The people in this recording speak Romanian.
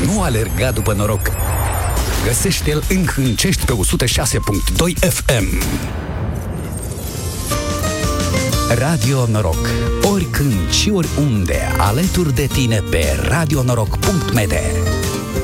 Nu alerga după noroc. Găsește-l în Hâncești pe 106.2 FM. Radio Noroc. Oricând și oriunde, alături de tine pe radionoroc.md.